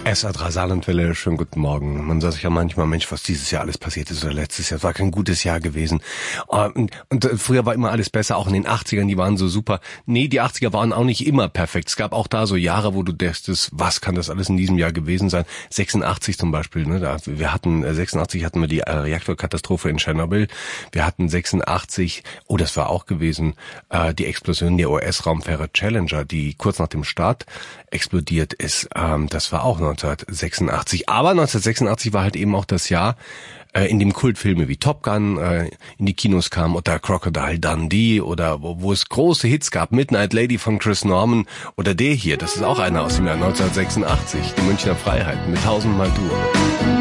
SA3 Saarlandwelle, schönen guten Morgen. Man sagt sich ja manchmal, Mensch, was dieses Jahr alles passiert ist oder letztes Jahr, es war kein gutes Jahr gewesen. Und früher war immer alles besser, auch in den 80ern, die waren so super. Nee, die 80er waren auch nicht immer perfekt. Es gab auch da so Jahre, wo du dachtest, was kann das alles in diesem Jahr gewesen sein? 86 zum Beispiel, ne? 86 hatten wir die Reaktorkatastrophe in Tschernobyl. Wir hatten 86, das war auch gewesen, die Explosion der US-Raumfähre Challenger, die kurz nach dem Start explodiert ist. Das war auch 1986. Aber 1986 war halt eben auch das Jahr, in dem Kultfilme wie Top Gun in die Kinos kamen oder Crocodile Dundee oder wo es große Hits gab, Midnight Lady von Chris Norman oder der hier, das ist auch einer aus dem Jahr 1986, die Münchner Freiheit mit Tausendmal Du.